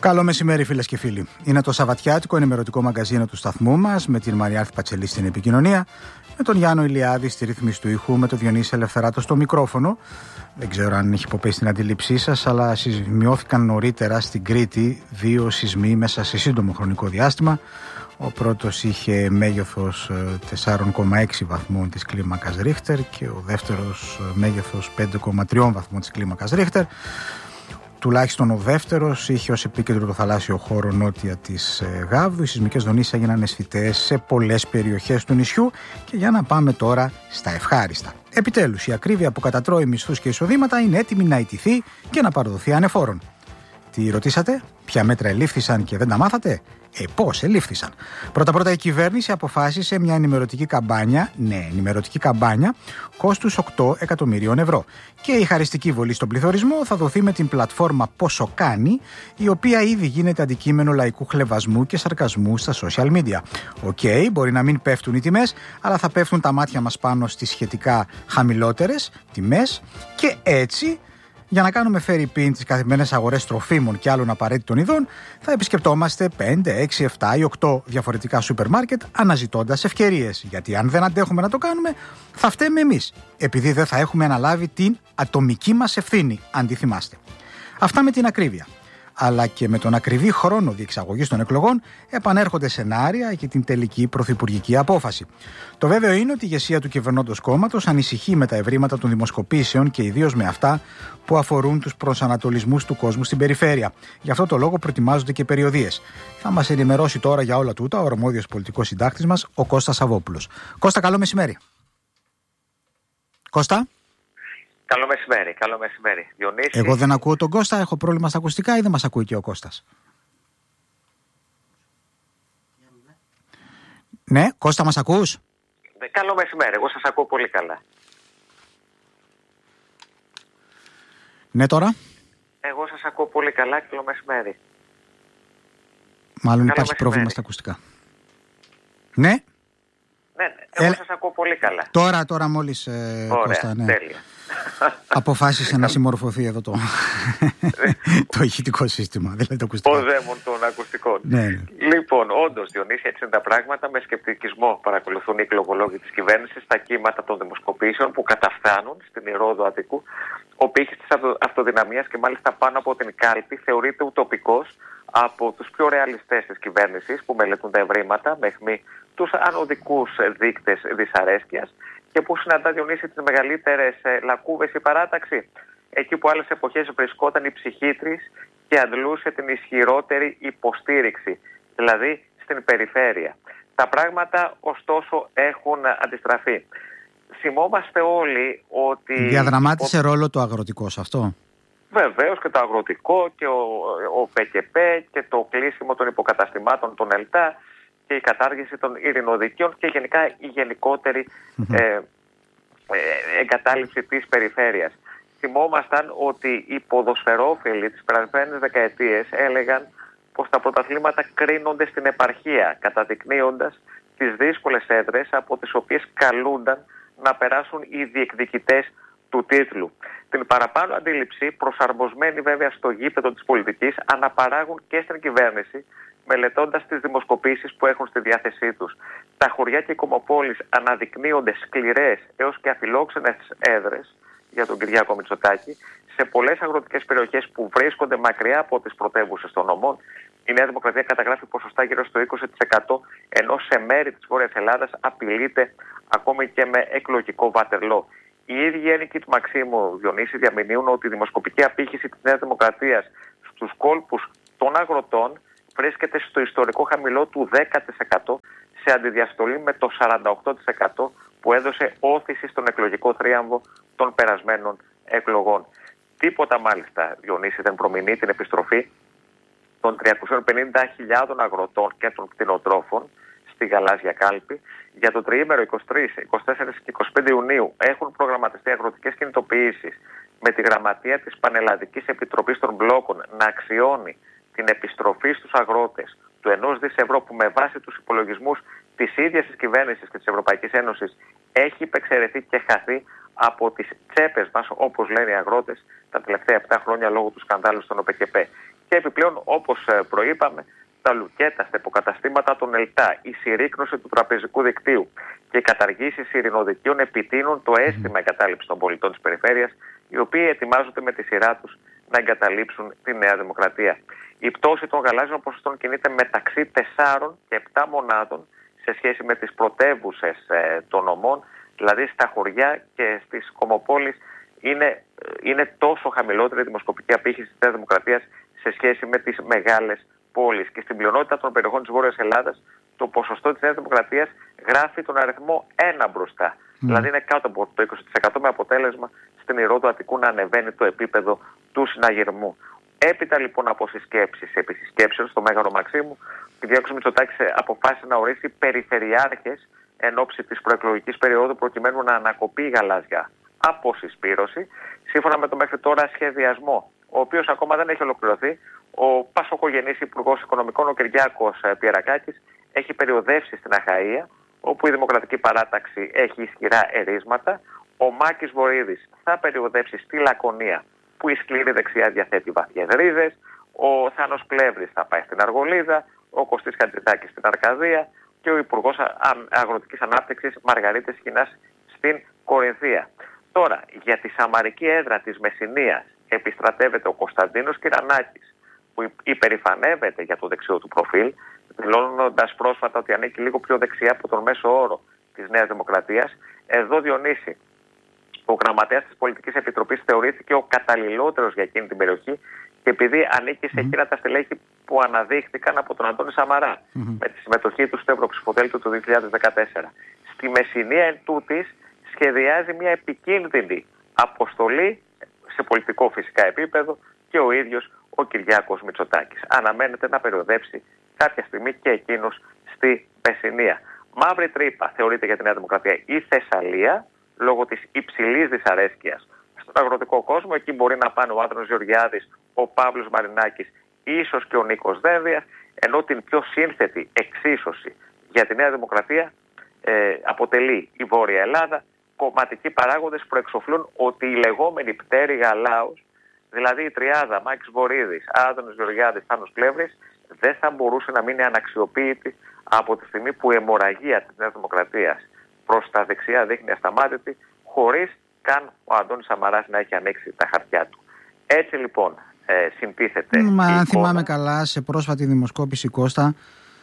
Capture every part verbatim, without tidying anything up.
Καλό μεσημέρι, φίλες και φίλοι. Είναι το σαββατιάτικο ενημερωτικό μαγκαζίνο του σταθμού μας, με την Μαριάνθη Πατσελή στην επικοινωνία, με τον Γιάννο Ηλιάδη στη ρύθμιση του ήχου, με τον Διονύση Ελευθεράτο στο μικρόφωνο. Δεν ξέρω αν έχει υποπέσει στην αντίληψή σας, αλλά σημειώθηκαν νωρίτερα στην Κρήτη δύο σεισμοί μέσα σε σύντομο χρονικό διάστημα. Ο πρώτος είχε μέγεθος τέσσερα κόμμα έξι βαθμών της κλίμακας Ρίχτερ και ο δεύτερος μέγεθος πέντε κόμμα τρία βαθμών της κλίμακας Ρίχτερ. Τουλάχιστον ο δεύτερος είχε ως επίκεντρο το θαλάσσιο χώρο νότια της Γάβδου. Οι σεισμικές δονήσεις έγιναν αισθητές σε πολλές περιοχές του νησιού. Και για να πάμε τώρα στα ευχάριστα. Επιτέλους, η ακρίβεια που κατατρώει μισθούς και εισοδήματα είναι έτοιμη να ιτηθεί και να παραδοθεί ανεφόρον. Τι ρωτήσατε, ποια μέτρα ελήφθησαν και δεν τα μάθατε? Ε, πώς ελήφθησαν? Πρώτα-πρώτα η κυβέρνηση αποφάσισε μια ενημερωτική καμπάνια, ναι, ενημερωτική καμπάνια, κόστους οκτώ εκατομμυρίων ευρώ. Και η χαριστική βολή στον πληθωρισμό θα δοθεί με την πλατφόρμα Πόσο Κάνει, η οποία ήδη γίνεται αντικείμενο λαϊκού χλευασμού και σαρκασμού στα social media. Οκ, okay, μπορεί να μην πέφτουν οι τιμές, αλλά θα πέφτουν τα μάτια μας πάνω στις σχετικά χαμηλότερες τιμές και έτσι, για να κάνουμε φέρει πίν τις καθημερινές αγορές τροφίμων και άλλων απαραίτητων ειδών, θα επισκεπτόμαστε πέντε, έξι, επτά ή οκτώ διαφορετικά σούπερ μάρκετ αναζητώντας ευκαιρίες. Γιατί αν δεν αντέχουμε να το κάνουμε, θα φταίμε εμείς, επειδή δεν θα έχουμε αναλάβει την ατομική μας ευθύνη, αν τη θυμάστε. Αυτά με την ακρίβεια. Αλλά και με τον ακριβή χρόνο διεξαγωγής των εκλογών επανέρχονται σενάρια για την τελική πρωθυπουργική απόφαση. Το βέβαιο είναι ότι η ηγεσία του κυβερνώντος κόμματος ανησυχεί με τα ευρήματα των δημοσκοπήσεων και ιδίως με αυτά που αφορούν τους προσανατολισμούς του κόσμου στην περιφέρεια. Γι' αυτό το λόγο προετοιμάζονται και περιοδίες. Θα μας ενημερώσει τώρα για όλα τούτα ο αρμόδιος πολιτικός συντάκτης μας, ο Κώστας Σαββόπουλος. Κώστα, καλό μεσημέρι. Κώστα. Καλό μεσημέρι, καλό μεσημέρι. Διονύση. Εγώ δεν ακούω τον Κώστα, έχω πρόβλημα στα ακουστικά ή δεν μας ακούει και ο Κώστας? Ναι, Κώστα, μας ακούς? Ναι, καλό μεσημέρι, εγώ σας ακούω πολύ καλά. Ναι, τώρα. Εγώ σας ακούω πολύ καλά, καλό μεσημέρι. Μάλλον καλό υπάρχει μεσημέρι. πρόβλημα στα ακουστικά. Ναι. Ναι, ναι, εγώ Ε... σας ακούω πολύ καλά. Τώρα, τώρα μόλις, ε, Ωραία, Κώστα, ναι. τέλεια. Αποφάσισε να συμμορφωθεί εδώ το, το ηχητικό σύστημα, δηλαδή το ακουστικό. Ο δαίμον των ακουστικών. Ναι, ναι. Λοιπόν, όντως, Διονύση, έτσι είναι τα πράγματα. Με σκεπτικισμό παρακολουθούν οι εκλογολόγοι της κυβέρνησης τα κύματα των δημοσκοπήσεων που καταφθάνουν στην Ηρώδο Αττικού. Ο πύχης της αυτοδυναμίας και μάλιστα πάνω από την κάλπη θεωρείται ουτοπικός από τους πιο ρεαλιστές της κυβέρνησης που μελετούν τα ευρήματα με αιχμή τους ανωδικούς δείκτες δυσαρέσκειας και που συναντά, Διονύση, τις μεγαλύτερες λακκούβες η παράταξη. Εκεί που άλλες εποχές βρισκόταν η ψυχή της και αντλούσε την ισχυρότερη υποστήριξη, δηλαδή στην περιφέρεια. Τα πράγματα ωστόσο έχουν αντιστραφεί. Θυμόμαστε όλοι ότι... Διαδραμάτισε ο... ρόλο το αγροτικό σε αυτό. Βεβαίως και το αγροτικό και ο, ο ΠΚΠ και το κλείσιμο των υποκαταστημάτων των ΕΛΤΑ και η κατάργηση των ειρηνοδικείων και γενικά η γενικότερη mm-hmm. ε, ε, εγκατάλειψη της περιφέρειας. Θυμόμασταν ότι οι ποδοσφαιρόφιλοι τις περασμένες δεκαετίες έλεγαν πως τα πρωταθλήματα κρίνονται στην επαρχία, καταδεικνύοντας τις δύσκολες έδρες από τις οποίες καλούνταν να περάσουν οι διεκδικητές του τίτλου. Την παραπάνω αντίληψη, προσαρμοσμένη βέβαια στο γήπεδο της πολιτικής, αναπαράγουν και στην κυβέρνηση, μελετώντας τις δημοσκοπήσεις που έχουν στη διάθεσή τους. Τα χωριά και οι κομμοπόλεις αναδεικνύονται σκληρές έως και αφιλόξενες έδρες για τον Κυριάκο Μητσοτάκη. Σε πολλές αγροτικές περιοχές που βρίσκονται μακριά από τις πρωτεύουσες των νομών, η Νέα Δημοκρατία καταγράφει ποσοστά γύρω στο είκοσι τοις εκατό, ενώ σε μέρη της Βόρειας Ελλάδας απειλείται ακόμη και με εκλογικό βατερλό. Οι ίδιοι ένικοι του Μαξίμου, Διονύση, διαμηνύουν ότι η δημοσκοπική απήχηση της Νέας Δημοκρατίας στους κόλπους των αγροτών βρίσκεται στο ιστορικό χαμηλό του δέκα τοις εκατό σε αντιδιαστολή με το σαράντα οκτώ τοις εκατό που έδωσε όθηση στον εκλογικό θρίαμβο των περασμένων εκλογών. Τίποτα μάλιστα, Διονύση, δεν προμηνεί την επιστροφή των τριακόσιες πενήντα χιλιάδων αγροτών και των κτηνοτρόφων στη γαλάζια κάλπη. Για το τριήμερο είκοσι τρεις, είκοσι τέσσερις και είκοσι πέντε Ιουνίου έχουν προγραμματιστεί αγροτικές κινητοποιήσεις με τη γραμματεία της Πανελλαδικής Επιτροπής των Μπλόκων να αξιώνει την επιστροφή στους αγρότες του ενός δις ευρώ που με βάση τους υπολογισμούς της ίδιας της κυβέρνησης και της Ευρωπαϊκής Ένωσης έχει υπεξαιρεθεί και χαθεί από τις τσέπες μας, όπως λένε οι αγρότες, τα τελευταία επτά χρόνια λόγω του σκανδάλου στον ΟΠΕΚΕΠΕ. Και επιπλέον, όπως προείπαμε, τα λουκέτα στα υποκαταστήματα των ΕΛΤΑ, η συρρίκνωση του τραπεζικού δικτύου και οι καταργήσεις ειρηνοδικείων επιτείνουν το αίσθημα εγκατάλειψης των πολιτών της περιφέρειας, οι οποίοι ετοιμάζονται με τη σειρά τους να εγκαταλείψουν τη Νέα Δημοκρατία. Η πτώση των γαλάζιων ποσοστών κινείται μεταξύ τεσσάρων και επτά μονάδων σε σχέση με τις πρωτεύουσες ε, των νομών, δηλαδή στα χωριά και στις κομοπόλεις είναι, είναι τόσο χαμηλότερη η δημοσκοπική απήχηση της Νέας Δημοκρατίας σε σχέση με τις μεγάλες πόλεις. Και στην πλειονότητα των περιοχών της Βόρειας Ελλάδας το ποσοστό της Νέας Δημοκρατίας γράφει τον αριθμό ένα μπροστά. Mm. Δηλαδή είναι κάτω από το είκοσι τοις εκατό, με αποτέλεσμα στην Ηρώδο Αττικού να ανεβαίνει το επίπεδο του συναγερμού. Έπειτα λοιπόν από συσκέψεις επί συσκέψεων στο Μέγαρο Μαξίμου, ο Κυριάκος Μητσοτάκης αποφάσισε να ορίσει περιφερειάρχες εν ώψη της προεκλογικής περίοδου, προκειμένου να ανακοπεί η γαλάζια αποσυσπήρωση, σύμφωνα με το μέχρι τώρα σχεδιασμό, ο οποίος ακόμα δεν έχει ολοκληρωθεί. Ο πασοκογενής Υπουργός Οικονομικών, ο Κυριάκος Πιερακάκης, έχει περιοδεύσει στην Αχαΐα, όπου η Δημοκρατική Παράταξη έχει ισχυρά ερίσματα. Ο Μάκης Βορίδης θα περιοδεύσει στη Λακωνία, που η σκληρή δεξιά διαθέτει βαθιές ρίζες. Ο Θάνος Πλεύρης θα πάει στην Αργολίδα, ο Κωστής Χατζηδάκης στην Αρκαδία και ο Υπουργός Αγροτικής Ανάπτυξης Μαργαρίτης Χινάς στην Κορινθία. Τώρα, για τη σαμαρική έδρα της Μεσσηνίας επιστρατεύεται ο Κωνσταντίνος Κυρανάκης, που υπερηφανεύεται για το δεξιό του προφίλ, δηλώνοντας πρόσφατα ότι ανήκει λίγο πιο δεξιά από τον μέσο όρο της Νέας Δημοκρατίας. Εδώ, Διονύση, ο γραμματέας της Πολιτικής Επιτροπής θεωρήθηκε ο καταλληλότερος για εκείνη την περιοχή, και επειδή ανήκει σε εκείνα τα στελέχη που αναδείχθηκαν από τον Αντώνη Σαμαρά mm-hmm. με τη συμμετοχή του στο Ευρωψηφοδέλτιο του δύο χιλιάδες δεκατέσσερα. Στη Μεσσηνία εν τούτης σχεδιάζει μια επικίνδυνη αποστολή σε πολιτικό φυσικά επίπεδο και ο ίδιος ο Κυριάκος Μητσοτάκης. Αναμένεται να περιοδεύσει κάποια στιγμή και εκείνος στη Μεσσηνία. Μαύρη τρύπα θεωρείται για τη Νέα Δημοκρατία η Θεσσαλία, λόγω της υψηλής δυσαρέσκειας στον αγροτικό κόσμο. Εκεί μπορεί να πάνε ο Άδωνης Γεωργιάδης, ο Παύλος Μαρινάκης, ίσως και ο Νίκος Δένδιας, ενώ την πιο σύνθετη εξίσωση για τη Νέα Δημοκρατία ε, αποτελεί η Βόρεια Ελλάδα. Κομματικοί παράγοντες προεξοφλούν ότι η λεγόμενη πτέρυγα λαός, δηλαδή η τριάδα Μάκης Βορίδης, Άδωνης Γεωργιάδης, Θάνος Πλεύρης, δεν θα μπορούσε να μείνει αναξιοποίητη από τη στιγμή που η αιμορραγία της Νέας Δημοκρατίας προς τα δεξιά δείχνει ασταμάτητη, χωρίς καν ο Αντώνης Σαμαράς να έχει ανοίξει τα χαρτιά του. Έτσι λοιπόν ε, συντίθεται. Μα αν θυμάμαι καλά, σε πρόσφατη δημοσκόπηση, Κώστα,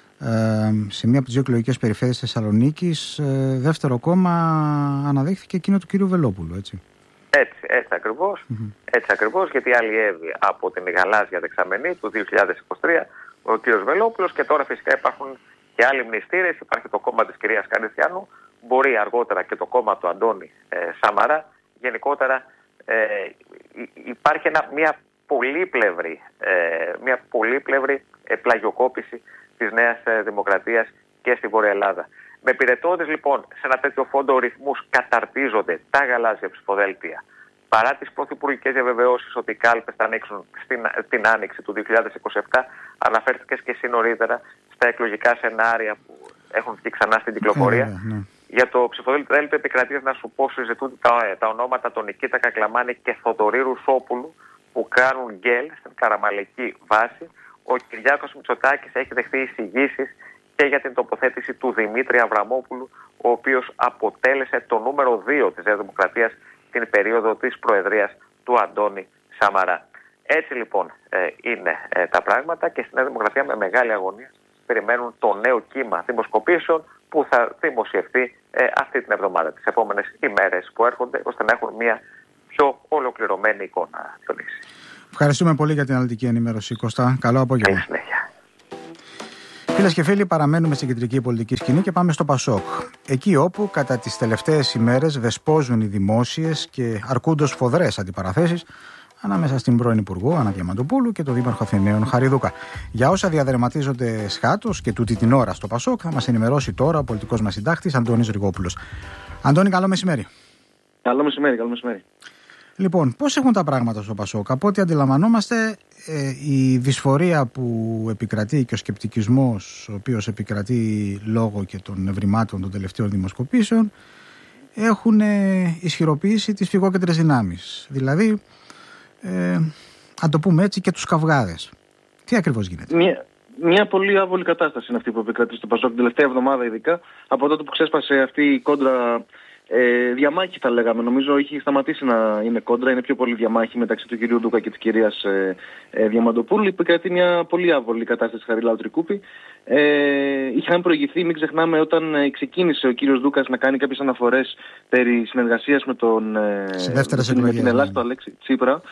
ε, σε μία από τις δύο εκλογικές περιφέρειες της Θεσσαλονίκης, ε, δεύτερο κόμμα αναδείχθηκε εκείνο του κ. Βελόπουλου, έτσι. Έτσι, έτσι ακριβώς, mm-hmm. έτσι ακριβώς, γιατί αλλιεύει από την γαλάζια δεξαμενή του δύο χιλιάδες είκοσι τρία ο κ. Βελόπουλος, και τώρα φυσικά υπάρχουν και άλλοι μνηστήρες. Υπάρχει το κόμμα της κυρίας Καριστιανού, μπορεί αργότερα και το κόμμα του Αντώνη ε, Σαμαρά. Γενικότερα ε, υπάρχει ένα, μια πολύπλευρη, ε, μια πολύπλευρη ε, πλαγιοκόπηση της Νέας ε, Δημοκρατίας και στη Βόρεια Ελλάδα. Με πυρετώδες λοιπόν σε ένα τέτοιο φόντο ρυθμούς καταρτίζονται τα γαλάζια ψηφοδέλτια. Παρά τις πρωθυπουργικές διαβεβαιώσεις ότι οι κάλπες θα ανοίξουν στην, την άνοιξη του δύο χιλιάδες είκοσι επτά, αναφέρθηκες και εσύ νωρίτερα στα εκλογικά σενάρια που έχουν βγει ξανά στην κυκλοφορία. Ε, ναι. Για το ψηφοδέλτιο επικρατείας, να σου πω, συζητούνται τα, τα ονόματα των Νικήτα Κακλαμάνη και Θοδωρή Ρουσόπουλου, που κάνουν γκέλ στην καραμαλική βάση. Ο Κυριάκος Μητσοτάκης έχει δεχθεί εισηγήσεις και για την τοποθέτηση του Δημήτρη Αβραμόπουλου, ο οποίος αποτέλεσε το νούμερο δύο της Νέας Δημοκρατίας την περίοδο της προεδρίας του Αντώνη Σαμαρά. Έτσι λοιπόν ε, είναι ε, τα πράγματα, και στη Νέα Δημοκρατία με μεγάλη αγωνία περιμένουν το νέο κύμα δημοσκοπήσεων που θα δημοσιευθεί ε, αυτή την εβδομάδα, τις επόμενες ημέρες που έρχονται, ώστε να έχουν μια πιο ολοκληρωμένη εικόνα. Ευχαριστούμε πολύ για την αναλυτική ενημέρωση, Κώστα. Καλό απόγευμα. Καλή συνέχεια. Φίλες και φίλοι, παραμένουμε στην κεντρική πολιτική σκηνή και πάμε στο Πασόκ. Εκεί όπου κατά τις τελευταίες ημέρες δεσπόζουν οι δημόσιες και αρκούντος φοδρές αντιπαραθέσεις ανάμεσα στην πρώην Υπουργό Άννα Διαμαντοπούλου και τον Δήμαρχο Αθηναίων Χαριδούκα. Για όσα διαδραματίζονται σχάτως και τούτη την ώρα στο Πασόκ, θα μας ενημερώσει τώρα ο πολιτικός μας συντάκτης Αντώνης Ριγόπουλος. Αντώνη, καλό μεσημέρι. Καλό μεσημέρι, καλό μεσημέρι. Λοιπόν, πώς έχουν τα πράγματα στο Πασόκ? Από ό,τι αντιλαμβανόμαστε, ε, η δυσφορία που επικρατεί και ο σκεπτικισμός, ο οποίος επικρατεί λόγω και των ευρημάτων των τελευταίων δημοσκοπήσεων, έχουν ισχυροποιήσει τις φυγόκεντρες δυνάμεις. Δηλαδή, ε, αν το πούμε έτσι, και τους καυγάδες. Τι ακριβώς γίνεται? Μια, μια πολύ άβολη κατάσταση είναι αυτή που επικρατεί στο Πασόκ την τελευταία εβδομάδα, ειδικά από τότε που ξέσπασε αυτή η κόντρα. Ε, διαμάχη θα λέγαμε. Νομίζω έχει σταματήσει να είναι κόντρα. Είναι πιο πολύ διαμάχη μεταξύ του κυρίου Ντούκα και της κυρίας ε, ε, Διαμαντοπούλου. Επικρατεί μια πολύ άβολη κατάσταση Χαριλάου Τρικούπη. Ε, είχαν προηγηθεί, μην ξεχνάμε, όταν ε, ξεκίνησε ο κύριος Ντούκας να κάνει κάποιες αναφορές περί συνεργασίας με τον ε, με την Ελλάδα, τον Αλέξη Τσίπρα.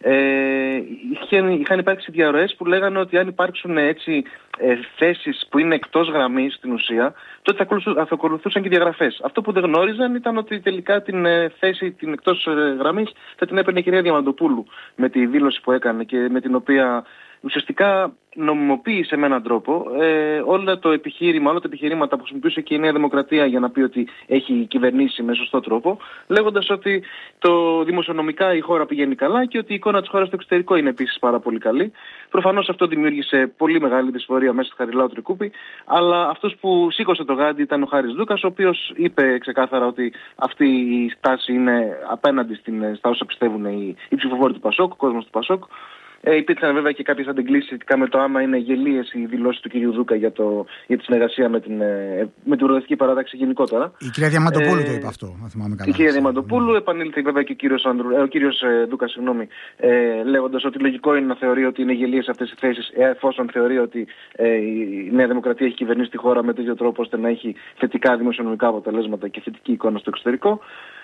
Ε, είχαν, είχαν υπάρξει διαρροές που λέγανε ότι αν υπάρξουν έτσι ε, θέσεις που είναι εκτός γραμμής στην ουσία, τότε θα ακολουθούσαν και διαγραφές. Αυτό που δεν γνώριζαν ήταν ότι τελικά την ε, θέση την εκτός ε, γραμμής θα την έπαιρνε η κυρία Διαμαντοπούλου, με τη δήλωση που έκανε και με την οποία ουσιαστικά νομιμοποίησε με έναν τρόπο ε, όλο το επιχείρημα, όλα τα επιχειρήματα που χρησιμοποιούσε και η Νέα Δημοκρατία για να πει ότι έχει κυβερνήσει με σωστό τρόπο, λέγοντας ότι το δημοσιονομικά η χώρα πηγαίνει καλά και ότι η εικόνα της χώρας στο εξωτερικό είναι επίσης πάρα πολύ καλή. Προφανώς αυτό δημιούργησε πολύ μεγάλη δυσφορία μέσα στη Χαριλάου Τρικούπη, αλλά αυτός που σήκωσε το γάντι ήταν ο Χάρης Ντούκας, ο οποίος είπε ξεκάθαρα ότι αυτή η στάση είναι απέναντι στην, στα όσα πιστεύουν οι, οι ψηφοφόροι του Πασόκ, ο κόσμος του Πασόκ. Ε, υπήρξαν βέβαια και κάποιες αντεγκλήσεις σχετικά με το άμα είναι γελίες οι δηλώσεις του κ. Δούκα για, το, για τη συνεργασία με την, με την προοδευτική παράταξη γενικότερα. Η κυρία Διαμαντοπούλου ε, το είπε αυτό, αν θυμάμαι καλά. Η κυρία Διαμαντοπούλου, mm. επανήλθε βέβαια και ο κύριος, Ανδρου, ε, ο κύριος ε, Δούκα, συγγνώμη, ε, λέγοντας ότι λογικό είναι να θεωρεί ότι είναι γελίες αυτές οι θέσεις, εφόσον θεωρεί ότι ε, η Νέα Δημοκρατία έχει κυβερνήσει τη χώρα με τέτοιο τρόπο ώστε να έχει θετικά δημοσιονομικά αποτελέσματα και θετική εικόνα στο εξωτερικό.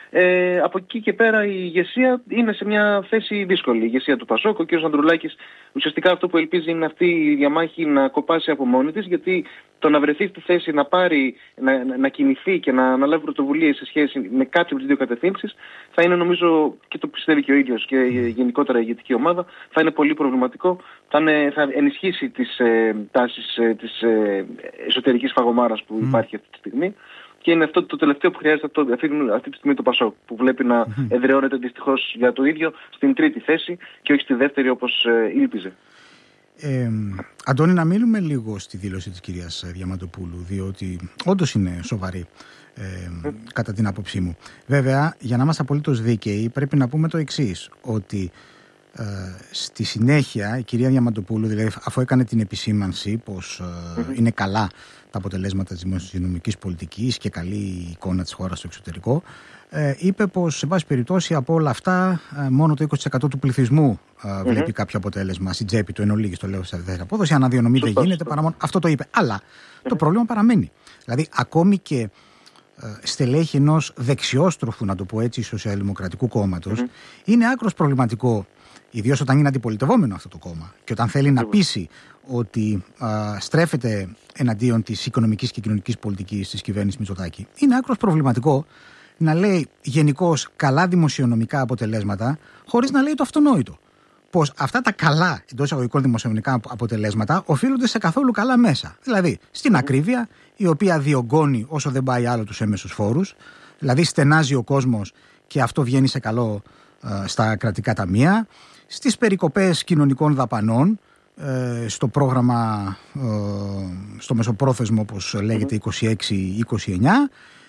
Ε, από εκεί και πέρα η ηγεσία είναι σε μια θέση δύσκολη. Η ηγεσία του Πασόκ, ο κ. Ανδρουλάκης, ουσιαστικά αυτό που ελπίζει είναι αυτή η διαμάχη να κοπάσει από μόνη της, γιατί το να βρεθεί στη θέση να πάρει, να, να, να κινηθεί και να αναλάβει πρωτοβουλίες σε σχέση με κάποια από τις δύο κατευθύνσεις θα είναι, νομίζω, και το πιστεύει και ο ίδιος και γενικότερα η ηγετική ομάδα, θα είναι πολύ προβληματικό, θα, είναι, θα ενισχύσει τις ε, τάσεις ε, της ε, εσωτερικής φαγωμάρας που υπάρχει αυτή τη στιγμή. Και είναι αυτό το τελευταίο που χρειάζεται αυτό, αυτή τη στιγμή το Πασόκ, που βλέπει να mm-hmm. εδραιώνεται δυστυχώς για το ίδιο στην τρίτη θέση και όχι στη δεύτερη όπως ε, ήλπιζε. Ε, Αντώνη, να μείνουμε λίγο στη δήλωση της κυρίας Διαμαντοπούλου, διότι όντως είναι σοβαρή ε, mm. κατά την άποψή μου. Βέβαια, για να είμαστε απολύτως δίκαιοι, πρέπει να πούμε το εξής, ότι ε, στη συνέχεια η κυρία Διαμαντοπούλου, δηλαδή αφού έκανε την επισήμανση πως ε, mm-hmm. είναι καλά τα αποτελέσματα της δημοσιονομικής πολιτικής και καλή εικόνα της χώρας στο εξωτερικό, ε, είπε πως σε βάση περιπτώσει από όλα αυτά ε, μόνο το είκοσι τοις εκατό του πληθυσμού ε, βλέπει mm-hmm. κάποιο αποτέλεσμα στην τσέπη του, εν ολίγης το λέω σε αυτή την απόδοση, αναδιανομή δεν γίνεται παρά μόνο. Αυτό το είπε. Αλλά mm-hmm. το πρόβλημα παραμένει. Δηλαδή ακόμη και ε, στελέχη ενός δεξιόστροφου, να το πω έτσι, σοσιαλδημοκρατικού κόμματος, mm-hmm. είναι άκρως προβληματικό, ιδίως όταν είναι αντιπολιτευόμενο αυτό το κόμμα και όταν θέλει να πείσει ότι α, στρέφεται εναντίον της οικονομικής και κοινωνικής πολιτικής της κυβέρνησης Μητσοτάκη. Είναι άκρως προβληματικό να λέει γενικώς καλά δημοσιονομικά αποτελέσματα χωρίς να λέει το αυτονόητο. Πως αυτά τα καλά εντός εισαγωγικών δημοσιονομικά αποτελέσματα οφείλονται σε καθόλου καλά μέσα. Δηλαδή στην ακρίβεια, η οποία διωγγώνει όσο δεν πάει άλλο τους έμεσους φόρους, δηλαδή στενάζει ο κόσμος και αυτό βγαίνει σε καλό α, στα κρατικά ταμεία, στις περικοπές κοινωνικών δαπανών, στο πρόγραμμα, στο μεσοπρόθεσμο όπως λέγεται είκοσι έξι είκοσι εννιά,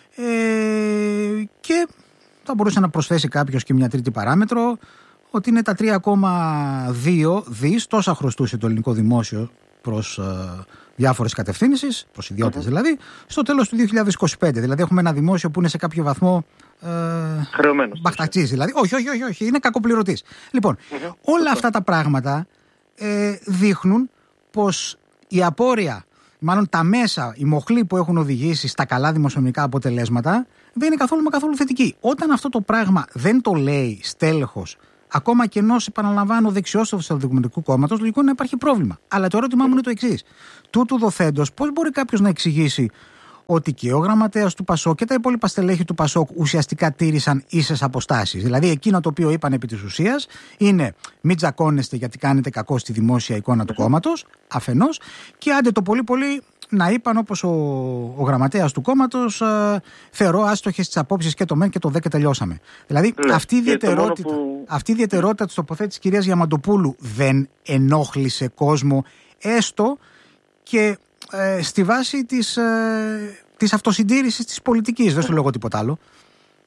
και θα μπορούσε να προσθέσει κάποιος και μια τρίτη παράμετρο, ότι είναι τα τρία κόμμα δύο δις, τόσα χρωστούσε το ελληνικό δημόσιο προς διάφορες κατευθύνσεις, προς ιδιώτες δηλαδή, στο τέλος του δύο χιλιάδες είκοσι πέντε. Δηλαδή έχουμε ένα δημόσιο που είναι σε κάποιο βαθμό χρεωμένος, μπαχτατσής, δηλαδή. Όχι, όχι, όχι, όχι, είναι κακοπληρωτής. Λοιπόν, mm-hmm. όλα αυτά τα πράγματα ε, δείχνουν πως η απόρρεια, μάλλον τα μέσα, οι μοχλοί που έχουν οδηγήσει στα καλά δημοσιονομικά αποτελέσματα δεν είναι καθόλου μα καθόλου θετική. Όταν αυτό το πράγμα δεν το λέει στέλεχος, ακόμα και ενός, επαναλαμβάνω, δεξιόστροφου του Σοσιαλδημοκρατικού Κόμματος, λογικό είναι να υπάρχει πρόβλημα. Αλλά το ερώτημά μου είναι το εξής. Τούτου δοθέντος, πώς μπορεί κάποιος να εξηγήσει ότι και ο γραμματέας του Πασόκ και τα υπόλοιπα στελέχη του Πασόκ ουσιαστικά τήρησαν ίσες αποστάσεις? Δηλαδή, εκείνο το οποίο είπαν επί της ουσίας είναι μην τζακώνεστε γιατί κάνετε κακό στη δημόσια εικόνα του κόμματος, αφενός, και άντε το πολύ πολύ να είπαν, όπως ο, ο γραμματέας του κόμματος, ε, θεωρώ άστοχες τις απόψεις και το μεν και το δε και τελειώσαμε. Δηλαδή, ναι, αυτή η ιδιαιτερότητα, που... αυτή η ιδιαιτερότητα της τοποθέτησης της κυρίας Διαμαντοπούλου δεν ενόχλησε κόσμο, έστω και ε, στη βάση της, ε, της αυτοσυντήρησης της πολιτικής. Δεν σου λέω τίποτα άλλο.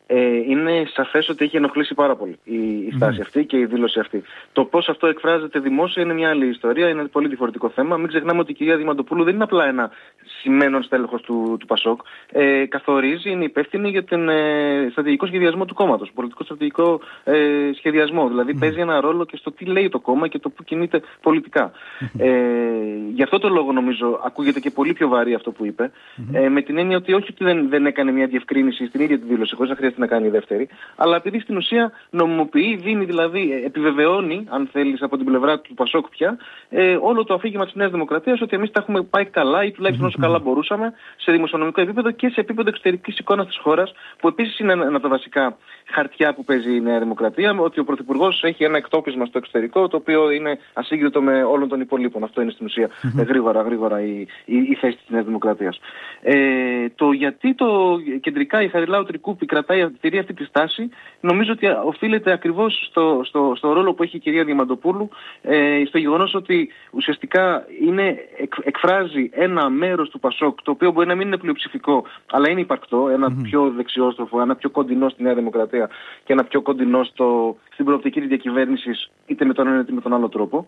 ε, είναι σαφές ότι έχει ενοχλήσει πάρα πολύ η, η στάση mm. αυτή και η δήλωση αυτή. Το πώς αυτό εκφράζεται δημόσια είναι μια άλλη ιστορία, είναι ένα πολύ διαφορετικό θέμα. Μην ξεχνάμε ότι η κυρία Διαμαντοπούλου δεν είναι απλά ένα σημαίνον στέλεχος του, του Πασόκ. Ε, καθορίζει, είναι υπεύθυνη για τον ε, στρατηγικό σχεδιασμό του κόμματος, πολιτικό στρατηγικό ε, σχεδιασμό. Δηλαδή mm. παίζει ένα ρόλο και στο τι λέει το κόμμα και το που κινείται πολιτικά. Mm. Ε, γι' αυτό το λόγο νομίζω ακούγεται και πολύ πιο βαρύ αυτό που είπε, mm. ε, με την έννοια ότι όχι ότι δεν, δεν έκανε μια διευκρίνηση στην ίδια τη δήλωση, χωρίς να χρειάζεται να κάνει η δεύτερη, αλλά επειδή στην ουσία νομιμοποιεί, δίνει δηλαδή, επιβεβαιώνει, αν θέλεις, από την πλευρά του Πασόκ πια, ε, όλο το αφήγημα της Νέας Δημοκρατίας ότι εμείς τα έχουμε πάει καλά ή τουλάχιστον όσο καλά μπορούσαμε σε δημοσιονομικό επίπεδο και σε επίπεδο εξωτερικής εικόνας της χώρας, που επίσης είναι ένα από τα βασικά χαρτιά που παίζει η Νέα Δημοκρατία, ότι ο Πρωθυπουργός έχει ένα εκτόπισμα στο εξωτερικό, το οποίο είναι ασύγκριτο με όλων των υπολείπων. Αυτό είναι στην ουσία mm-hmm. γρήγορα, γρήγορα η, η, η θέση της Νέας Δημοκρατίας. Ε, το γιατί το κεντρικά η Χαριλάου Τρικούπη κρατάει αυτή, αυτή τη στάση, νομίζω ότι οφείλεται ακριβώς στο, στο, στο ρόλο που έχει η κυρία Διαμαντοπούλου, ε, στο γεγονός ότι ουσιαστικά είναι, εκ, εκφράζει ένα μέρος του Πασόκ, το οποίο μπορεί να μην είναι πλειοψηφικό, αλλά είναι υπαρκτό, ένα mm-hmm. πιο δεξιόστροφο, ένα πιο κοντινό στη Νέα Δημοκρατία και ένα πιο κοντινό στο, στην προοπτική της διακυβέρνησης, είτε με τον ένα είτε με τον άλλο τρόπο.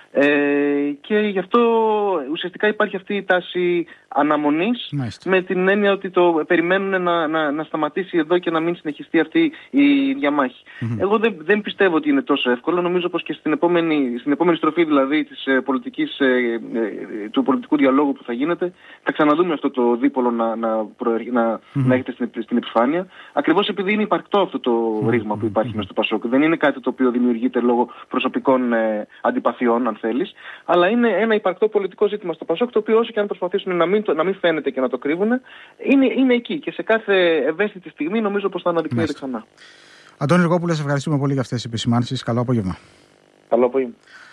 Ε, και γι' αυτό ουσιαστικά υπάρχει αυτή η τάση αναμονής, Μάλιστα. με την έννοια ότι το περιμένουν να, να, να σταματήσει εδώ και να μην συνεχιστεί αυτή η διαμάχη. Mm-hmm. Εγώ δεν, δεν πιστεύω ότι είναι τόσο εύκολο. Νομίζω πως και στην επόμενη, στην επόμενη στροφή δηλαδή της, ε, πολιτικής, ε, ε, του πολιτικού διαλόγου που θα γίνεται, θα ξαναδούμε αυτό το δίπολο να, να, προερ, να, mm-hmm. να έχετε στην, στην επιφάνεια, ακριβώς επειδή είναι υπαρκτό αυτό το mm-hmm. ρήγμα που υπάρχει mm-hmm. μέσα στο Πασόκ. Δεν είναι κάτι το οποίο δημιουργείται λόγω προσωπικών ε, αντιπαθειών, αν θέλεις, αλλά είναι ένα υπαρκτό πολιτικό ζήτημα στο Πασόκ, το οποίο όσο και αν προσπαθήσουν να μην, το, να μην φαίνεται και να το κρύβουν, είναι, είναι εκεί και σε κάθε ευαίσθητη στιγμή νομίζω πως θα αναδεικνύεται ξανά. Αντώνη Λογόπουλε, σε ευχαριστούμε πολύ για αυτές τις επισημάνσεις. Καλό απόγευμα. Καλό απόγευμα.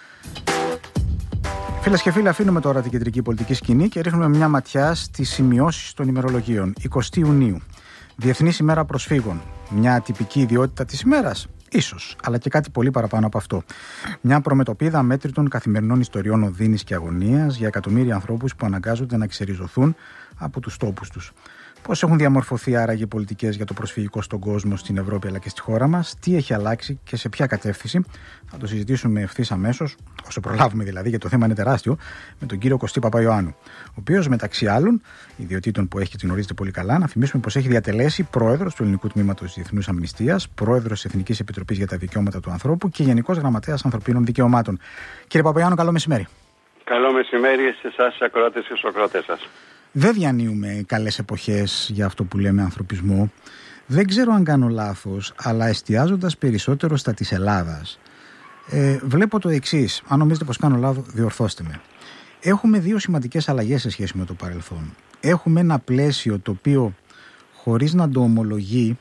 Φίλες και φίλοι, αφήνουμε τώρα την κεντρική πολιτική σκηνή και ρίχνουμε μια ματιά στις σημειώσεις των ημερολογίων. εικοστή Ιουνίου, Διεθνής ημέρα προσφύγων. Μια τυπική ιδιότητα της ημέρας. Ίσως, αλλά και κάτι πολύ παραπάνω από αυτό. Μια προμετωπίδα αμέτρητων καθημερινών ιστοριών οδύνης και αγωνίας για εκατομμύρια ανθρώπους που αναγκάζονται να ξεριζωθούν από τους τόπους τους. Πώς έχουν διαμορφωθεί άραγε οι πολιτικές για το προσφυγικό στον κόσμο, στην Ευρώπη αλλά και στη χώρα μας, τι έχει αλλάξει και σε ποια κατεύθυνση. Θα το συζητήσουμε ευθύς αμέσως, όσο προλάβουμε δηλαδή, γιατί το θέμα είναι τεράστιο, με τον κύριο Κωστή Παπαϊωάννου. Ο οποίος, μεταξύ άλλων ιδιωτήτων που έχει και την γνωρίζετε πολύ καλά, να θυμίσουμε πως έχει διατελέσει πρόεδρος του Ελληνικού Τμήματος της Διεθνούς Αμνηστίας, πρόεδρος της Εθνικής Επιτροπής για τα Δικαιώματα του Ανθρώπου και Γενικός Γραμματέας Ανθρωπίνων Δικαιωμάτων. Κύριε Παπαϊωάννου, καλό μεσημέρι. Καλό μεσημέρι σε εσάς, ακροατές και στους ακροατές σας. Δεν διανύουμε καλές εποχές για αυτό που λέμε ανθρωπισμό. Δεν ξέρω αν κάνω λάθος, αλλά εστιάζοντας περισσότερο στα της Ελλάδας, ε, βλέπω το εξής. Αν νομίζετε πως κάνω λάθος, διορθώστε με. Έχουμε δύο σημαντικές αλλαγές σε σχέση με το παρελθόν. Έχουμε ένα πλαίσιο το οποίο, χωρίς να το ομολογεί,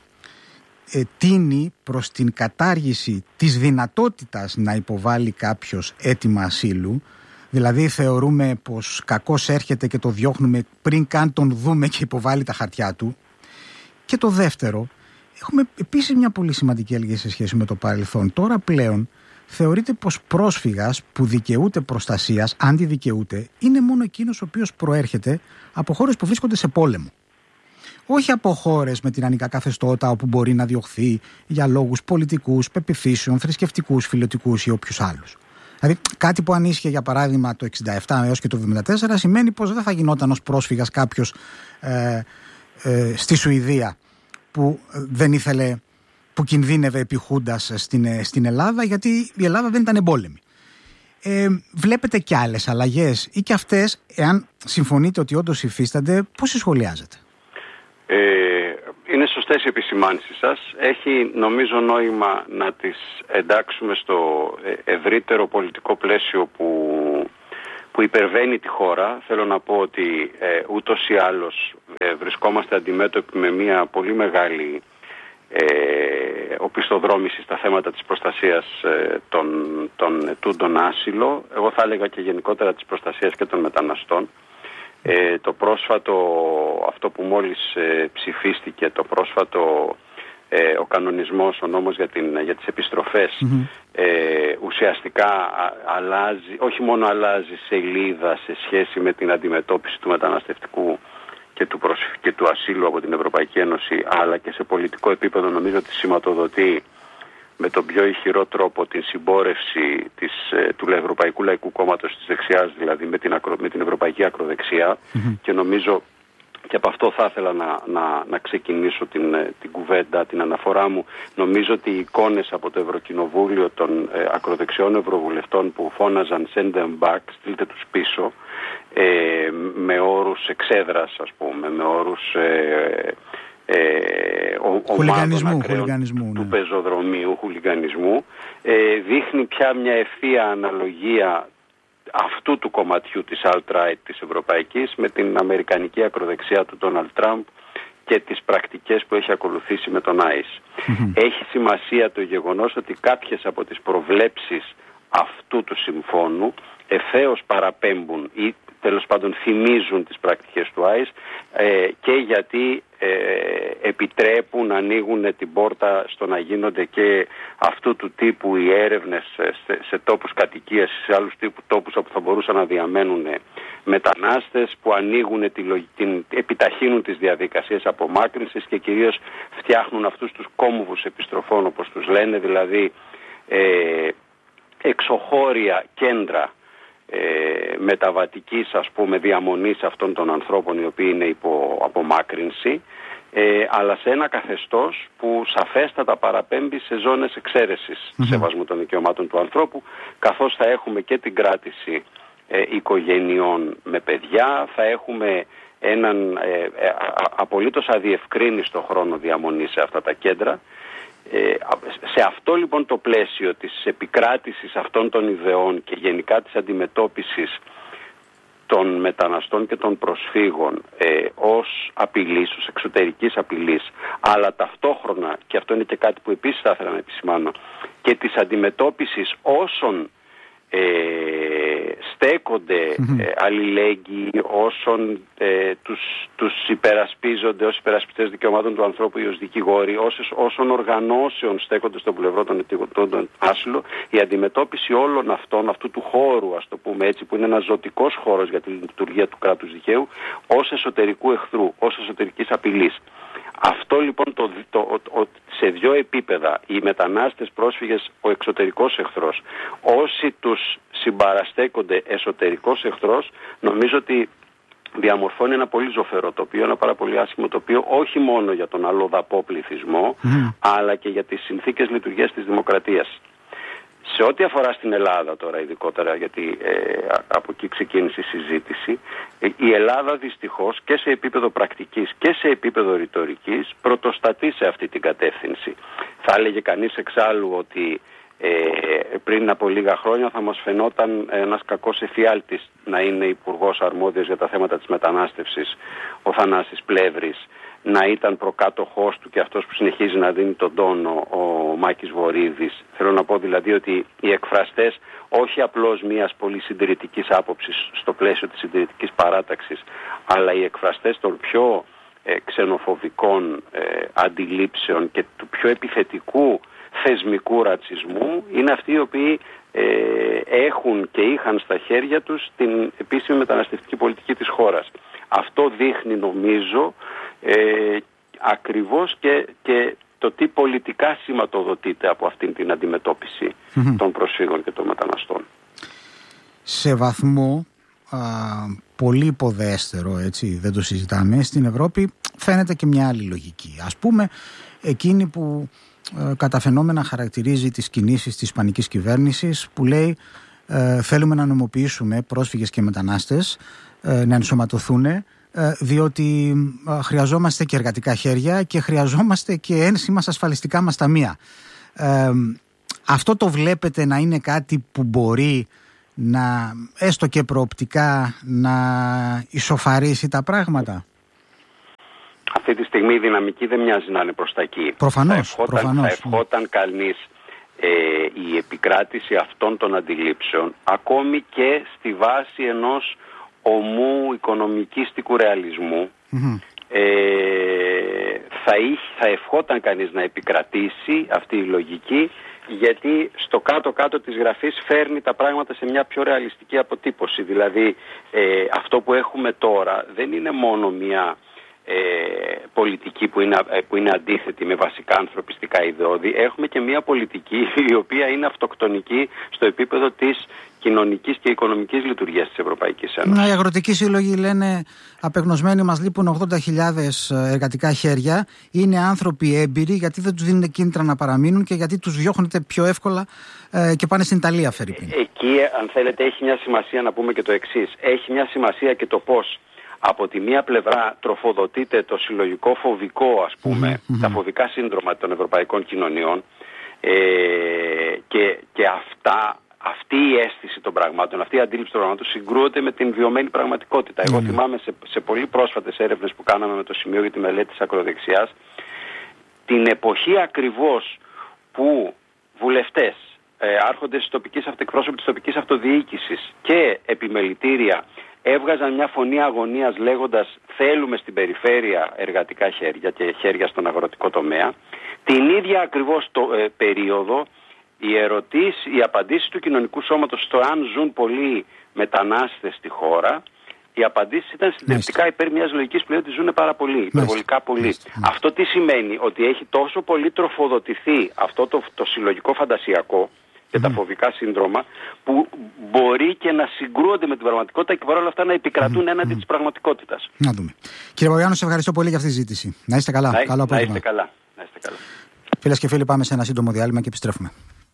ε, τίνει προς την κατάργηση της δυνατότητας να υποβάλει κάποιος αίτημα ασύλου. Δηλαδή θεωρούμε πως κακός έρχεται και το διώχνουμε πριν καν τον δούμε και υποβάλει τα χαρτιά του. Και το δεύτερο, έχουμε επίσης μια πολύ σημαντική αλλαγή σε σχέση με το παρελθόν. Τώρα πλέον θεωρείται πως πρόσφυγας που δικαιούται προστασίας, αν τη δικαιούται, είναι μόνο εκείνος ο οποίος προέρχεται από χώρες που βρίσκονται σε πόλεμο. Όχι από χώρες με τυραννικά καθεστώτα όπου μπορεί να διωχθεί για λόγους πολιτικούς, πεποιθήσεων, θρησκευτικούς, φιλετικούς ή όποιους άλλους. Δηλαδή, κάτι που αν ίσχυε για παράδειγμα το εξήντα επτά έως και το εβδομήντα τέσσερα σημαίνει πως δεν θα γινόταν ως πρόσφυγας κάποιος ε, ε, στη Σουηδία που δεν ήθελε, που κινδύνευε επί χούντας στην, στην Ελλάδα, γιατί η Ελλάδα δεν ήταν εμπόλεμη. Ε, βλέπετε και άλλες αλλαγές ή και αυτές, εάν συμφωνείτε ότι όντως υφίστανται, πώς σχολιάζετε? Ε, είναι σωστές οι επισημάνσεις σας. Έχει νομίζω νόημα να τις εντάξουμε στο ευρύτερο πολιτικό πλαίσιο που, που υπερβαίνει τη χώρα. Θέλω να πω ότι ε, ούτως ή άλλως ε, βρισκόμαστε αντιμέτωποι με μια πολύ μεγάλη ε, οπισθοδρόμηση στα θέματα της προστασίας ε, των, των ετούντων άσυλο. Εγώ θα έλεγα και γενικότερα της προστασίας και των μεταναστών. Ε, το πρόσφατο, αυτό που μόλις ε, ψηφίστηκε, το πρόσφατο ε, ο κανονισμός, ο νόμος για, την, για τις επιστροφές, mm-hmm. ε, ουσιαστικά α, αλλάζει, όχι μόνο αλλάζει σελίδα σε σχέση με την αντιμετώπιση του μεταναστευτικού και του, προσφ... και του ασύλου από την Ευρωπαϊκή Ένωση, αλλά και σε πολιτικό επίπεδο νομίζω ότι σηματοδοτεί με τον πιο ηχηρό τρόπο την συμπόρευση της, του Ευρωπαϊκού Λαϊκού Κόμματος της δεξιάς, δηλαδή με την, ακρο... με την Ευρωπαϊκή Ακροδεξιά, mm-hmm. και νομίζω και από αυτό θα ήθελα να, να, να ξεκινήσω την, την κουβέντα, την αναφορά μου. Νομίζω ότι οι εικόνες από το Ευρωκοινοβούλιο των ε, ακροδεξιών ευρωβουλευτών που φώναζαν send them back, στείλτε τους πίσω, ε, με όρους εξέδρας, ας πούμε, με όρους ε, ε, χουλιγανισμού, χουλιγανισμού, του ναι. πεζοδρομίου, χουλιγανισμού, ε, δείχνει πια μια ευθεία αναλογία αυτού του κομματιού της alt-right της ευρωπαϊκής με την αμερικανική ακροδεξιά του Ντόναλντ Τραμπ και τις πρακτικές που έχει ακολουθήσει με τον άις. Mm-hmm. Έχει σημασία το γεγονός ότι κάποιες από τις προβλέψεις αυτού του συμφώνου ευθέως παραπέμπουν ή τέλος πάντων θυμίζουν τις πρακτικές του άις, ε, και γιατί ε, επιτρέπουν, ανοίγουν την πόρτα στο να γίνονται και αυτού του τύπου οι έρευνες σε, σε τόπους κατοικίας, σε άλλους τύπου τόπους όπου θα μπορούσαν να διαμένουν μετανάστες, που ανοίγουν τη, την, επιταχύνουν τις διαδικασίες απομάκρυνσης και κυρίως φτιάχνουν αυτούς τους κόμβους επιστροφών, όπως τους λένε, δηλαδή ε, εξωχώρια κέντρα Ε, μεταβατικής, ας πούμε, διαμονής αυτών των ανθρώπων οι οποίοι είναι υπό απομάκρυνση, ε, αλλά σε ένα καθεστώς που σαφέστατα παραπέμπει σε ζώνες εξαίρεσης mm-hmm. σεβασμού των δικαιωμάτων του ανθρώπου, καθώς θα έχουμε και την κράτηση ε, οικογενειών με παιδιά, θα έχουμε έναν ε, ε, α, απολύτως αδιευκρίνιστο χρόνο διαμονής σε αυτά τα κέντρα. Ε, σε αυτό λοιπόν το πλαίσιο της επικράτησης αυτών των ιδεών και γενικά της αντιμετώπισης των μεταναστών και των προσφύγων ε, ως απειλής, ως εξωτερικής απειλής, αλλά ταυτόχρονα, και αυτό είναι και κάτι που επίσης θα ήθελα να επισημάνω, και της αντιμετώπισης όσων Ε, στέκονται mm-hmm. ε, αλληλέγγυοι, όσων ε, τους, τους υπερασπίζονται ως υπερασπιστές δικαιωμάτων του ανθρώπου ή ως δικηγόροι, όσες, όσων οργανώσεων στέκονται στο πλευρό των αιτιωτών των άσυλο, η αντιμετώπιση όλων αυτών, αυτού του χώρου, ας το πούμε έτσι, που είναι ένας ζωτικός χώρος για τη λειτουργία του κράτους δικαίου, ως εσωτερικού εχθρού, ως εσωτερικής απειλής. Αυτό λοιπόν το, το, το, σε δύο επίπεδα, οι μετανάστες πρόσφυγες ο εξωτερικός εχθρός, όσοι τους συμπαραστέκονται εσωτερικός εχθρός, νομίζω ότι διαμορφώνει ένα πολύ ζωφερό τοπίο, ένα πάρα πολύ άσχημο τοπίο, όχι μόνο για τον αλλοδαπό πληθυσμό, mm. αλλά και για τις συνθήκες λειτουργίας της δημοκρατίας. Σε ό,τι αφορά στην Ελλάδα τώρα ειδικότερα, γιατί ε, από εκεί ξεκίνησε η συζήτηση, ε, η Ελλάδα δυστυχώς και σε επίπεδο πρακτικής και σε επίπεδο ρητορικής πρωτοστατεί σε αυτή την κατεύθυνση. Θα έλεγε κανείς εξάλλου ότι ε, πριν από λίγα χρόνια θα μας φαινόταν ένας κακός εφιάλτης να είναι υπουργός αρμόδιος για τα θέματα της μετανάστευσης ο Θανάσης Πλεύρης, να ήταν προκάτοχός του και αυτός που συνεχίζει να δίνει τον τόνο ο Μάκης Βορίδης. Θέλω να πω δηλαδή ότι οι εκφραστές όχι απλώς μιας πολύ συντηρητικής άποψης στο πλαίσιο της συντηρητικής παράταξης, αλλά οι εκφραστές των πιο ε, ξενοφοβικών ε, αντιλήψεων και του πιο επιθετικού θεσμικού ρατσισμού είναι αυτοί οι οποίοι ε, έχουν και είχαν στα χέρια τους την επίσημη μεταναστευτική πολιτική της χώρας. Αυτό δείχνει νομίζω Ε, ακριβώς και, και το τι πολιτικά σηματοδοτείται από αυτήν την αντιμετώπιση mm-hmm. των προσφύγων και των μεταναστών. Σε βαθμό α, πολύ υποδέστερο, έτσι, δεν το συζητάμε, στην Ευρώπη φαίνεται και μια άλλη λογική. Ας πούμε εκείνη που ε, κατά φαινόμενα χαρακτηρίζει τις κινήσεις της ισπανικής κυβέρνησης, που λέει ε, θέλουμε να νομοποιήσουμε πρόσφυγες και μετανάστες, ε, να ενσωματωθούν, διότι χρειαζόμαστε και εργατικά χέρια και χρειαζόμαστε και ένσημα στα ασφαλιστικά μας ταμεία. Ε, αυτό το βλέπετε να είναι κάτι που μπορεί να, έστω και προοπτικά, να ισοφαρίσει τα πράγματα? Αυτή τη στιγμή η δυναμική δεν μοιάζει να είναι προς τα εκεί. Προφανώς, θα ευχόταν, προφανώς. Θα ευχόταν κανείς ε, η επικράτηση αυτών των αντιλήψεων ακόμη και στη βάση ενός ομού οικονομικίστικου ρεαλισμού, mm-hmm. ε, θα, είχε, θα ευχόταν κανείς να επικρατήσει αυτή η λογική γιατί στο κάτω-κάτω της γραφής φέρνει τα πράγματα σε μια πιο ρεαλιστική αποτύπωση. Δηλαδή ε, αυτό που έχουμε τώρα δεν είναι μόνο μια ε, πολιτική που είναι, που είναι αντίθετη με βασικά ανθρωπιστικά ιδεώδη. Έχουμε και μια πολιτική η οποία είναι αυτοκτονική στο επίπεδο της κοινωνικής και οικονομικής λειτουργίας της Ευρωπαϊκής Ένωσης. Οι αγροτικοί σύλλογοι λένε απεγνωσμένοι, μας λείπουν ογδόντα χιλιάδες εργατικά χέρια. Είναι άνθρωποι έμπειροι, γιατί δεν τους δίνουν κίνητρα να παραμείνουν και γιατί τους διώχνετε πιο εύκολα ε, και πάνε στην Ιταλία, φερειπίν. Εκεί, αν θέλετε, έχει μια σημασία να πούμε και το εξής. Έχει μια σημασία και το πώς από τη μία πλευρά τροφοδοτείται το συλλογικό φοβικό, ας πούμε, mm-hmm. τα φοβικά σύνδρομα των ευρωπαϊκών κοινωνιών ε, και, και αυτά... Αυτή η αίσθηση των πραγμάτων, αυτή η αντίληψη των πραγμάτων συγκρούεται με την βιωμένη πραγματικότητα. Mm. Εγώ θυμάμαι σε, σε πολύ πρόσφατες έρευνες που κάναμε με το Σημείο για τη Μελέτη της Ακροδεξιάς, την εποχή ακριβώς που βουλευτές, ε, άρχοντες της τοπικής αυτοεκπρόσωποι της τοπικής αυτοδιοίκησης και επιμελητήρια έβγαζαν μια φωνή αγωνίας λέγοντας θέλουμε στην περιφέρεια εργατικά χέρια και χέρια στον αγροτικό τομέα, την ίδια ακριβώς το, ε, περίοδο οι ερωτήσεις, οι απαντήσεις του κοινωνικού σώματος στο αν ζουν πολλοί μετανάστες στη χώρα, οι απαντήσεις ήταν συντηρητικά υπέρ μιας λογικής που λέει ότι ζουν πάρα πολύ, υπερβολικά πολύ. Αυτό τι σημαίνει? Ότι έχει τόσο πολύ τροφοδοτηθεί αυτό το, το συλλογικό φαντασιακό και mm. τα φοβικά σύνδρομα, που μπορεί και να συγκρούονται με την πραγματικότητα και παρόλα αυτά να επικρατούν mm. έναντι mm. της πραγματικότητας. Να δούμε. Κύριε Παπαγιάννου, σε ευχαριστώ πολύ για αυτή τη ζήτηση. Να είστε καλά. Να, Καλό να είστε καλά. Να είστε καλά. Φίλες και φίλοι, πάμε σε ένα σύντομο διάλειμμα και επιστρέφουμε.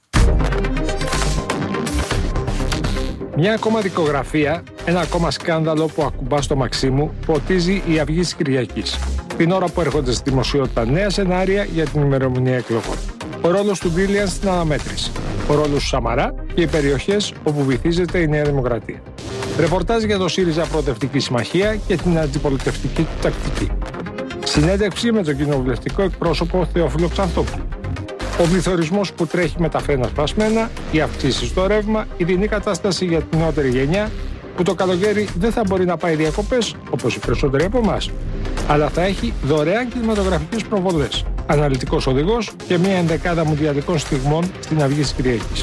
Μια ακόμα δικογραφία, ένα ακόμα σκάνδαλο που ακουμπά στο μαξί μου, ποτίζει η Αυγή της Κυριακής. Την ώρα που έρχονται στη δημοσιότητα νέα σενάρια για την ημερομηνία εκλογών. Ο ρόλος του Ντίλιαν στην αναμέτρηση. Ο ρόλος του Σαμαρά και οι περιοχές όπου βυθίζεται η Νέα Δημοκρατία. Ρεπορτάζ για το ΣΥΡΙΖΑ Προοδευτική Συμμαχία και την αντιπολιτευτική του τακτική. Συνέντευξη με τον κοινοβουλευτικό εκπρόσωπο Θεόφιλο Ξανθόπουλο. Ο πληθωρισμός που τρέχει με τα φρένα σπασμένα, οι αυξήσεις στο ρεύμα, η δινή κατάσταση για την νεότερη γενιά, που το καλοκαίρι δεν θα μπορεί να πάει διακοπές, όπως οι περισσότεροι από εμάς, αλλά θα έχει δωρεάν κινηματογραφικές προβολές, αναλυτικός οδηγός και μια ενδεκάδα μουντιαλικών στιγμών στην Αυγή της Κυριακής.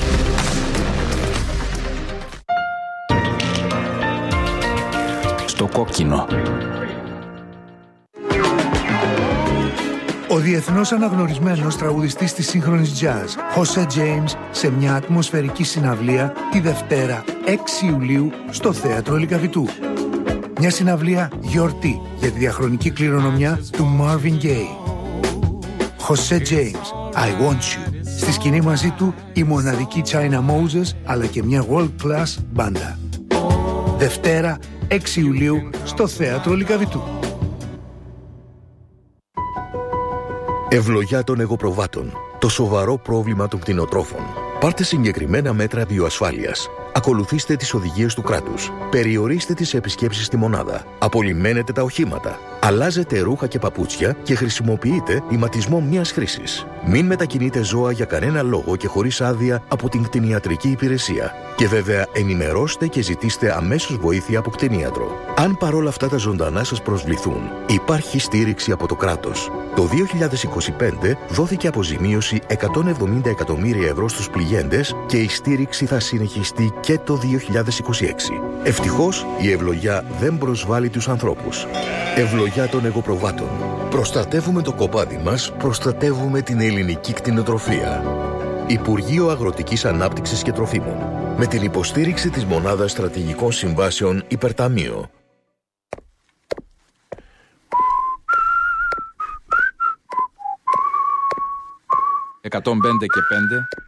Στο κόκκινο. Ο διεθνώς αναγνωρισμένος τραγουδιστής της σύγχρονης jazz, Jose James, σε μια ατμοσφαιρική συναυλία τη Δευτέρα έξι Ιουλίου στο Θέατρο Λυκαβητού. Μια συναυλία γιορτή για τη διαχρονική κληρονομιά του Marvin Gaye. Jose James, I Want You. Στη σκηνή μαζί του η μοναδική China Moses, αλλά και μια world class μπάντα. Δευτέρα έξι Ιουλίου στο Θέατρο Λυκαβητού. Ευλογιά των εγωπροβάτων. Το σοβαρό πρόβλημα των κτηνοτρόφων. Πάρτε συγκεκριμένα μέτρα βιοασφάλειας. Ακολουθήστε τις οδηγίες του κράτους. Περιορίστε τις επισκέψεις στη μονάδα. Απολυμμένετε τα οχήματα. Αλλάζετε ρούχα και παπούτσια και χρησιμοποιείτε ηματισμό μιας χρήσης. Μην μετακινείτε ζώα για κανένα λόγο και χωρίς άδεια από την κτηνιατρική υπηρεσία. Και βέβαια ενημερώστε και ζητήστε αμέσως βοήθεια από κτηνίατρο. Αν παρόλα αυτά τα ζωντανά σας προσβληθούν, υπάρχει στήριξη από το κράτος. Το δύο χιλιάδες είκοσι πέντε δόθηκε αποζημίωση εκατόν εβδομήντα εκατομμύρια ευρώ στους πληγέντες και η στήριξη θα συνεχιστεί και το δύο χιλιάδες είκοσι έξι. Ευτυχώς η ευλογιά δεν προσβάλλει τους ανθρώπους. Ευλογιά των εγωπροβάτων. Προστατεύουμε το κοπάδι μας, προστατεύουμε την ελληνική κτηνοτροφία. Υπουργείο Αγροτικής Ανάπτυξης και Τροφίμων. Με την υποστήριξη της Μονάδας Στρατηγικών Συμβάσεων Υπερταμείο. εκατόν πέντε και πέντε